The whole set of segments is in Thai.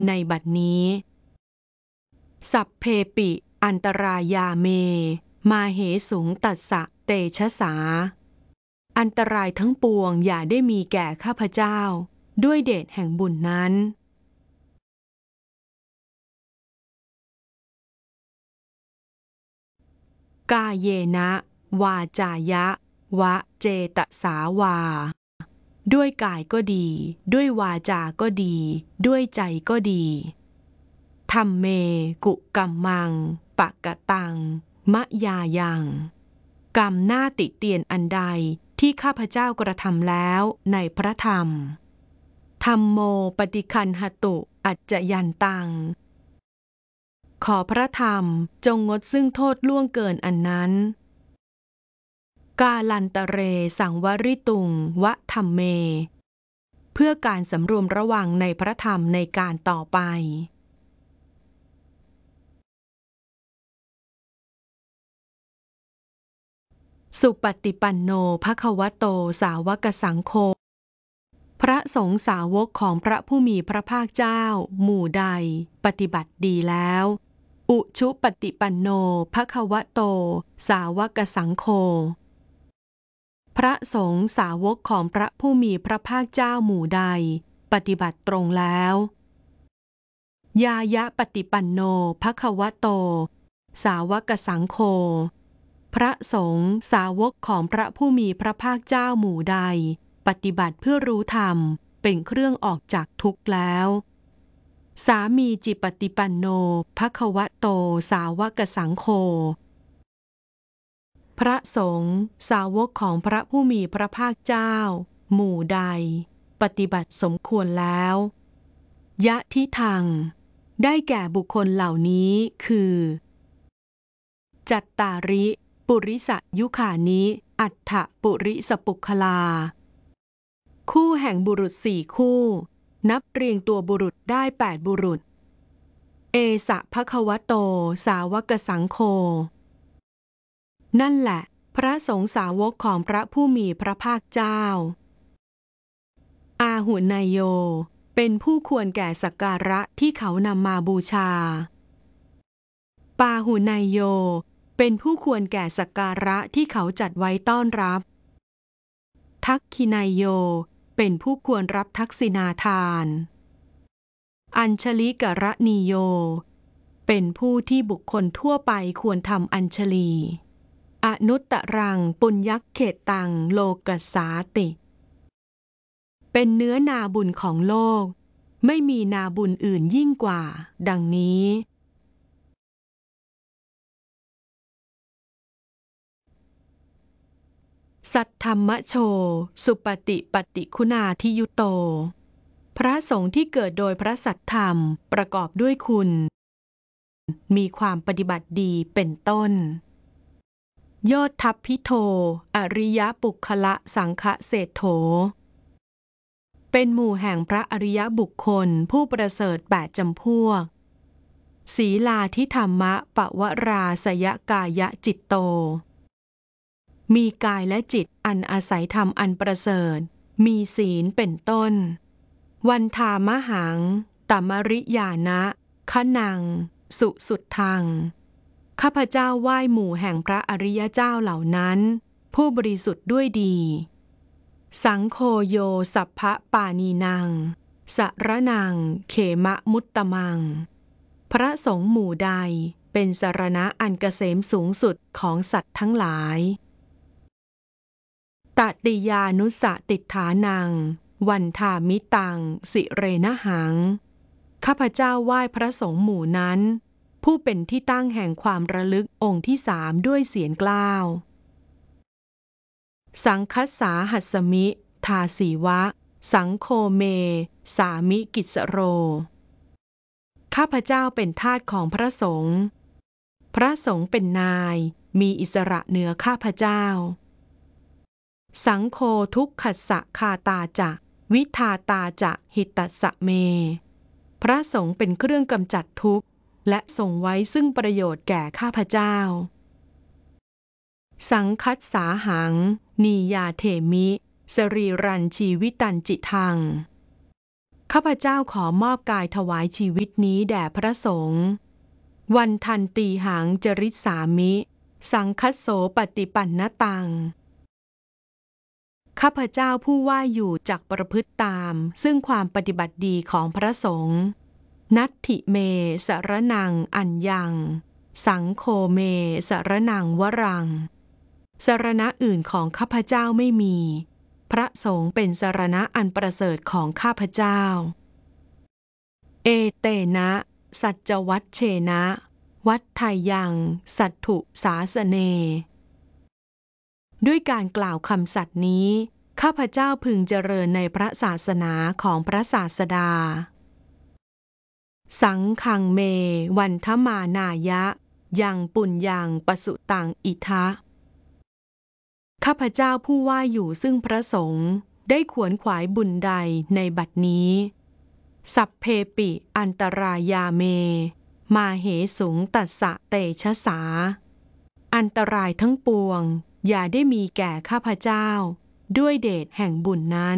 ในบัดนี้สัพเพปิอันตรายาเมมาเหสุงตัสสะเตชะสาอันตรายทั้งปวงอย่าได้มีแก่ข้าพเจ้าด้วยเดชแห่งบุญนั้นกาเยนะวาจายะวะเจตสาวาด้วยกายก็ดีด้วยวาจาก็ดีด้วยใจก็ดีธัมเมกุกัมมังปะกะตังมะยายังกรรมหน้าติเตียนอันใดที่ข้าพเจ้ากระทำแล้วในพระธรรมธัมโมปฏิคันหตุอัจจยันตังขอพระธรรมจงงดซึ่งโทษล่วงเกินอันนั้นกาลันตะเรสังวริตุงวะธัมเมเพื่อการสำรวมระวังในพระธรรมในการต่อไปสุปฏิปันโนภควโตสาวกสังโฆพระสงฆ์สาวกของพระผู้มีพระภาคเจ้าหมู่ใดปฏิบัติดีแล้วอุชุปฏิปันโนภควโตสาวกสังโฆพระสงฆ์สาวกของพระผู้มีพระภาคเจ้าหมู่ใดปฏิบัติตรงแล้วยายะปฏิปันโนภควโตสาวกสังโฆพระสงฆ์สาวกของพระผู้มีพระภาคเจ้าหมู่ใดปฏิบัติเพื่อรู้ธรรมเป็นเครื่องออกจากทุกข์แล้วสามีจิปฏิปันโนภควโตสาวกสังโฆพระสงฆ์สาวกของพระผู้มีพระภาคเจ้าหมู่ใดปฏิบัติสมควรแล้วยะทิทังได้แก่บุคคลเหล่านี้คือจัตตาริปุริสยุคานิอัฏฐปุริสปุคคลาคู่แห่งบุรุษ4คู่นับเรียงตัวบุรุษได้8บุรุษเอสะภควโตสาวกสังโฆนั่นแหละพระสงฆ์สาวกของพระผู้มีพระภาคเจ้าอาหุนายโยเป็นผู้ควรแก่สักการะที่เขานำมาบูชาปาหุนายโยเป็นผู้ควรแก่สักการะที่เขาจัดไว้ต้อนรับทักขินายโยเป็นผู้ควรรับทักษิณาทานอัญชลิกรณีโยเป็นผู้ที่บุคคลทั่วไปควรทำอัญชลีอนุตตรังปุญญักเขตตังโลกัสสาติเป็นเนื้อนาบุญของโลกไม่มีนาบุญอื่นยิ่งกว่าดังนี้สัทธัมมโชสุปฏิปัตติคุณาทิยุโตพระสงฆ์ที่เกิดโดยพระสัทธรรมประกอบด้วยคุณมีความปฏิบัติดีเป็นต้นโยทัพพิโทอริยปุคคละสังฆเศรษโธเป็นหมู่แห่งพระอริยบุคคลผู้ประเสริฐ8จำพวกศีลาธิธรรมะปวราสยกายะจิตโตมีกายและจิตอันอาศัยธรรมอันประเสริฐมีศีลเป็นต้นวันทามหังตมริยานะคะนังสุสุทธังข้าพเจ้าไหว้หมู่แห่งพระอริยเจ้าเหล่านั้นผู้บริสุทธิ์ด้วยดีสังโฆโยสัพพะปานีนังสรนังเขมะมุตตมังพระสงฆ์หมู่ใดเป็นสรณะอันเกษมสูงสุดของสัตว์ทั้งหลายตติยานุสติฐานังวันทามิตังสิเรนะหังข้าพเจ้าไหว้พระสงฆ์หมู่นั้นผู้เป็นที่ตั้งแห่งความระลึกองค์ที่3ด้วยเสียงกล้าวสังคัสสาหัสมิทาสีวะสังโฆเมสามิกิสโรข้าพเจ้าเป็นทาสของพระสงฆ์พระสงฆ์เป็นนายมีอิสระเหนือข้าพเจ้าสังโฆทุกขัสสะคาตาจะวิทาตาจะหิตัสสะเมพระสงฆ์เป็นเครื่องกำจัดทุกข์และทรงไว้ซึ่งประโยชน์แก่ข้าพเจ้าสังคัสสาหังนียาเถมิสรีรันชีวิตันจิทังข้าพเจ้าขอมอบกายถวายชีวิตนี้แด่พระสงฆ์วันทันตีหังจริสามิสังคัสโสปฏิปันนตังข้าพเจ้าผู้ว่าอยู่จักประพฤติตามซึ่งความปฏิบัติดีของพระสงฆ์นัตถิเมสรนังอัญญังสังโฆเมสรนังวรังสรณะอื่นของข้าพเจ้าไม่มีพระสงฆ์เป็นสรณะอันประเสริฐของข้าพเจ้าเอเตนะสัจวัชเชนะวัฏไทยังสัตถุสาสเนด้วยการกล่าวคำสัตย์นี้ข้าพเจ้าพึงเจริญในพระศาสนาของพระศาสดาสังฆังเมวันทมานายะยังปุญญังปสุตังอิทะข้าพเจ้าผู้ว่าอยู่ซึ่งพระสงฆ์ได้ขวนขวายบุญใดในบัดนี้สัพเพปิอันตรายาเมมาเหสุงตัสสะเตชะสาอันตรายทั้งปวงอย่าได้มีแก่ข้าพเจ้าด้วยเดชแห่งบุญนั้น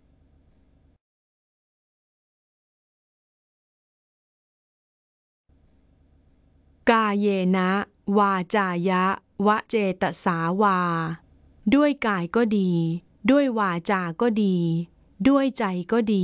กาเยนะวาจายะวะเจตสาวาด้วยกายก็ดีด้วยวาจาก็ดีด้วยใจก็ดี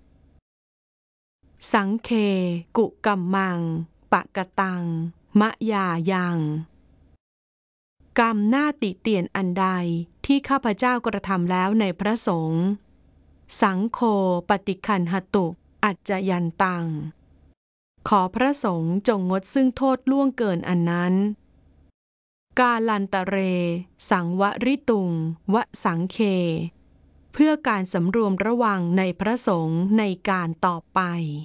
สังเคกุกัมมังปะกะตังมะยายังกรรมหน้าติเตียนอันใดที่ข้าพเจ้ากระทำแล้วในพระสงฆ์สังโฆปฏิคันหตุอัจจยันตังขอพระสงฆ์จงงดซึ่งโทษล่วงเกินอันนั้นกาลันตะเรสังวริตุงวะสังเคเพื่อการสำรวมระวังในพระสงฆ์ในการต่อไป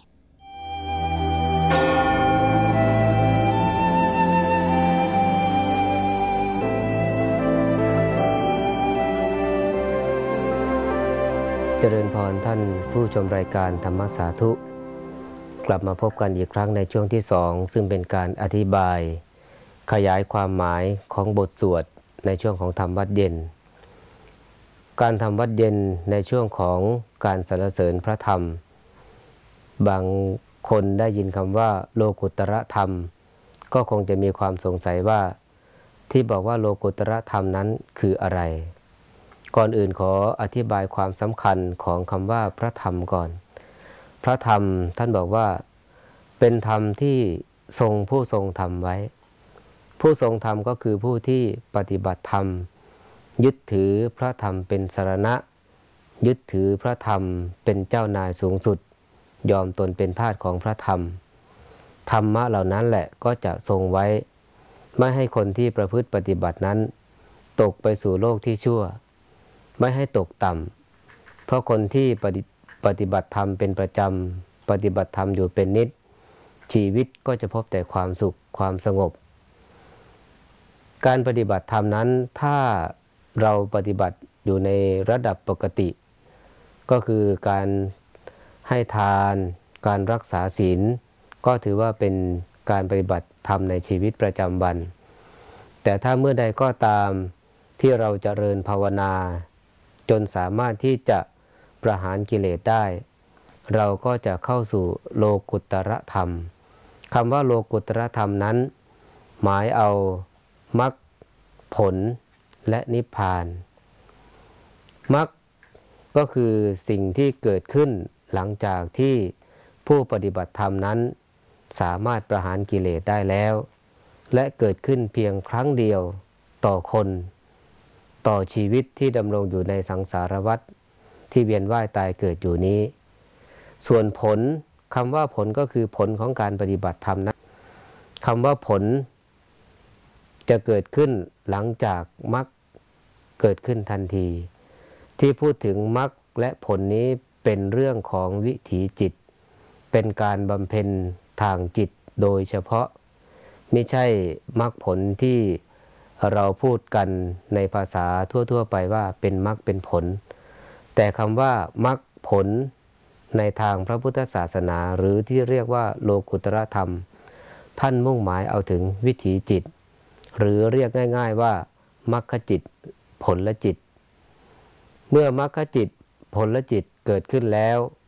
เจริญพรท่านผู้ชมรายการธรรมสาธุกลับมาพบกันอีกครั้งในช่วงที่2ซึ่งเป็นการอธิบายขยายความหมายของบทสวดในช่วงของธรรมวัดเย็นการทำวัดเย็นในช่วงของการสรรเสริญพระธรรมบางคนได้ยินคำว่าโลกุตระธรรมก็คงจะมีความสงสัยว่าที่บอกว่าโลกุตระธรรมนั้นคืออะไรก่อนอื่นขออธิบายความสำคัญของคำว่าพระธรรมก่อนพระธรรมท่านบอกว่าเป็นธรรมที่ผู้ทรงธรรมไว้ผู้ทรงธรรมก็คือผู้ที่ปฏิบัติธรรมยึดถือพระธรรมเป็นสรณะยึดถือพระธรรมเป็นเจ้านายสูงสุดยอมตนเป็นทาสของพระธรรมธรรมะเหล่านั้นแหละก็จะทรงไว้ไม่ให้คนที่ประพฤติปฏิบัตินั้นตกไปสู่โลกที่ชั่วไม่ให้ตกต่ำเพราะคนที่ปฏิบัติธรรมเป็นประจำปฏิบัติธรรมอยู่เป็นนิจชีวิตก็จะพบแต่ความสุขความสงบการปฏิบัติธรรมนั้นถ้าเราปฏิบัติอยู่ในระดับปกติก็คือการให้ทานการรักษาศีลก็ถือว่าเป็นการปฏิบัติธรรมในชีวิตประจำวันแต่ถ้าเมื่อใดก็ตามที่เราเจริญภาวนาจนสามารถที่จะประหารกิเลสได้เราก็จะเข้าสู่โลกุตตรธรรมคำว่าโลกุตตรธรรมนั้นหมายเอามรรคผลและนิพพานมรรคก็คือสิ่งที่เกิดขึ้นหลังจากที่ผู้ปฏิบัติธรรมนั้นสามารถประหารกิเลสได้แล้วและเกิดขึ้นเพียงครั้งเดียวต่อคนต่อชีวิตที่ดำรงอยู่ในสังสารวัฏที่เวียนว่ายตายเกิดอยู่นี้ส่วนผลคำว่าผลก็คือผลของการปฏิบัติธรรมนั้นคำว่าผลจะเกิดขึ้นหลังจากมรรคเกิดขึ้นทันทีที่พูดถึงมรรคและผลนี้เป็นเรื่องของวิถีจิตเป็นการบำเพ็ญทางจิตโดยเฉพาะไม่ใช่มรรคผลที่เราพูดกันในภาษาทั่วๆไปว่าเป็นมรรคเป็นผลแต่คำว่ามรรคผลในทางพระพุทธศาสนาหรือที่เรียกว่าโลกุตตรธรรมท่านมุ่งหมายเอาถึงวิถีจิตหรือเรียกง่ายๆว่ามรรคจิตผลจิตเมื่อมรรคจิตผลจิตเกิดขึ้นแล้ว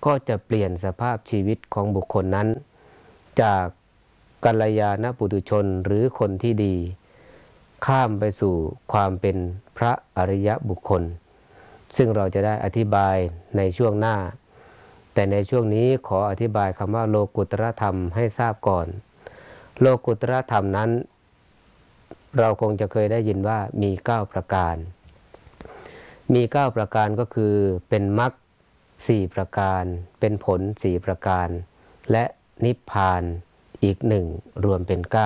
ก็จะเปลี่ยนสภาพชีวิตของบุคคลนั้นจากกัลยาณปุถุชนหรือคนที่ดีข้ามไปสู่ความเป็นพระอริยบุคคลซึ่งเราจะได้อธิบายในช่วงหน้าแต่ในช่วงนี้ขออธิบายคำว่าโลกุตรธรรมให้ทราบก่อนโลกุตรธรรมนั้นเราคงจะเคยได้ยินว่ามี9ประการมี9ประการก็คือเป็นมรรค4ประการเป็นผล4ประการและนิพพานอีก1รวมเป็น9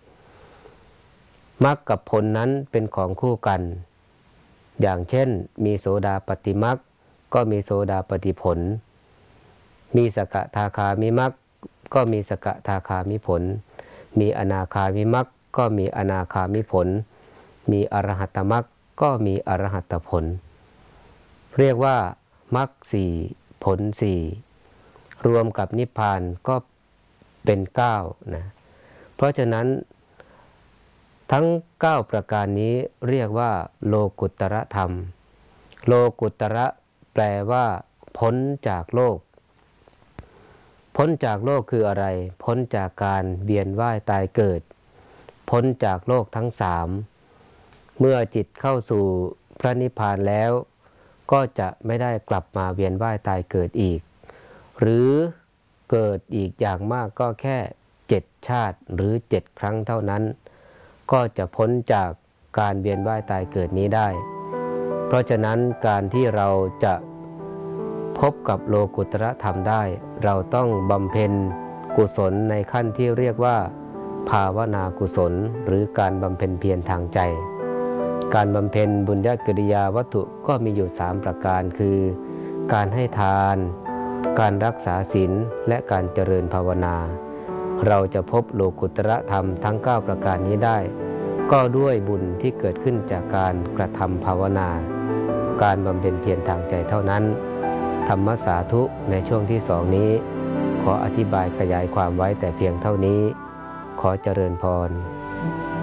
มรรคกับผลนั้นเป็นของคู่กันอย่างเช่นมีโสดาปัตติมรรคก็มีโสดาปัตติผลมีสกทาคามิมรรคก็มีสกทาคามิผลมีอนาคามิมรรคก็มีอนาคามิผลมีอรหัตตมรรคก็มีอรหัตตผลเรียกว่ามรรค4ผล4รวมกับนิพพานก็เป็น9นะเพราะฉะนั้นทั้ง9ประการนี้เรียกว่าโลกุตระธรรมโลกุตระแปลว่าพ้นจากโลกพ้นจากโลกคืออะไรพ้นจากการเวียนว่ายตายเกิดพ้นจากโลกทั้ง3เมื่อจิตเข้าสู่พระนิพพานแล้วก็จะไม่ได้กลับมาเวียนว่ายตายเกิดอีกหรือเกิดอีกอย่างมากก็แค่7ชาติหรือ7ครั้งเท่านั้นก็จะพ้นจากการเวียนว่ายตายเกิดนี้ได้เพราะฉะนั้นการที่เราจะพบกับโลกุตระธรรมได้เราต้องบำเพ็ญกุศลในขั้นที่เรียกว่าภาวนากุศลหรือการบำเพ็ญเพียรทางใจการบำเพ็ญบุญญกิริยาวัตถุก็มีอยู่3ประการคือการให้ทานการรักษาศีลและการเจริญภาวนาเราจะพบโลกุตระธรรมทั้ง9ประการนี้ได้ก็ด้วยบุญที่เกิดขึ้นจากการกระทำภาวนาการบำเพ็ญเพียรทางใจเท่านั้นธรรมสาธุในช่วงที่2นี้ขออธิบายขยายความไว้แต่เพียงเท่านี้ขอเจริญพร